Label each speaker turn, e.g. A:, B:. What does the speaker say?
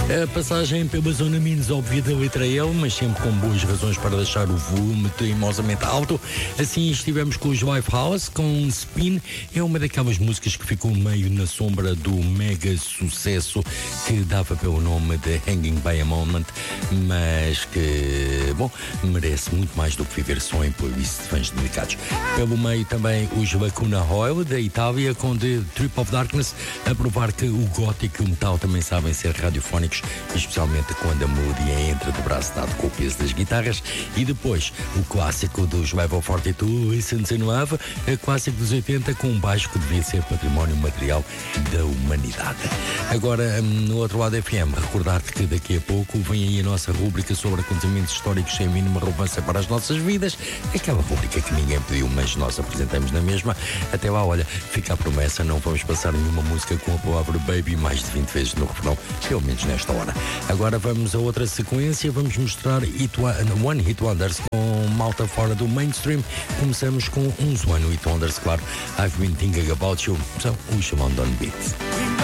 A: A passagem pela zona menos óbvia da letra L, mas sempre com boas razões para deixar o volume teimosamente alto. Assim estivemos com os Lifehouse, com Spin. É uma daquelas músicas que ficou meio na sombra do mega sucesso que dava pelo nome de Hanging by a Moment, mas que, bom, merece muito mais do que viver só em playlist de fãs dedicados. Pelo meio também os Lacuna Oil, da Itália, com The Trip of Darkness, a provar que o gótico e o metal também sabem ser radiofónicos, especialmente quando a melodia entra do braço dado com o peso das guitarras. E depois o clássico dos Level 42, Listen to Love, a clássico dos 80, com um baixo que devia ser património material da humanidade. Agora, no outro lado FM, recordar-te que daqui a pouco vem aí a nossa rúbrica sobre acontecimentos históricos sem a mínima relevância para as nossas vidas, aquela rúbrica que ninguém pediu, mas nós apresentamos na mesma. Até lá, olha, fica a promessa, não vamos passar nenhuma música com a palavra baby mais de 20 vezes no refrão, pelo menos nesta hora. Agora vamos a outra sequência, vamos mostrar One Hit Wonders com malta fora do mainstream. Começamos com uns One Hit Wonders, claro. I've Been Thinking About You, são os London Beats.